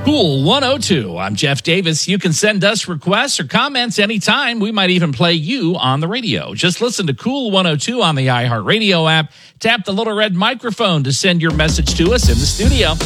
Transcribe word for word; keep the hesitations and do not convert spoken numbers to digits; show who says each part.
Speaker 1: Cool one oh two. I'm Jeff Davis. You can send us requests or comments anytime. We might even play you on the radio. Just listen to Cool one oh two on the iHeartRadio app. Tap the little red microphone to send your message to us in the studio.